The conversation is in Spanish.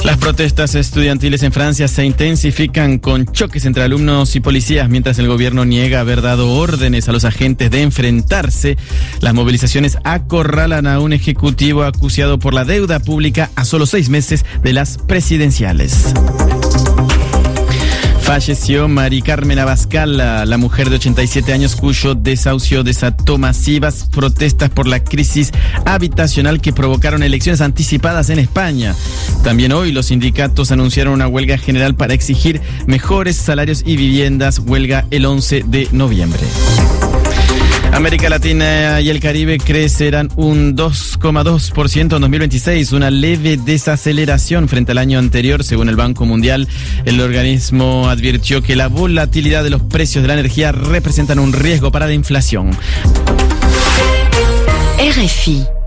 Las protestas estudiantiles en Francia se intensifican con choques entre alumnos y policías mientras el gobierno niega haber dado órdenes a los agentes de enfrentarse. Las movilizaciones acorralan a un ejecutivo acusado por la deuda pública a solo 6 meses de las presidenciales. Falleció Mari Carmen Abascal, la mujer de 87 años cuyo desahucio desató masivas protestas por la crisis habitacional que provocaron elecciones anticipadas en España. También hoy los sindicatos anunciaron una huelga general para exigir mejores salarios y viviendas, huelga el 11 de noviembre. América Latina y el Caribe crecerán un 2,2% en 2026, una leve desaceleración frente al año anterior, según el Banco Mundial. El organismo advirtió que la volatilidad de los precios de la energía representan un riesgo para la inflación. RFI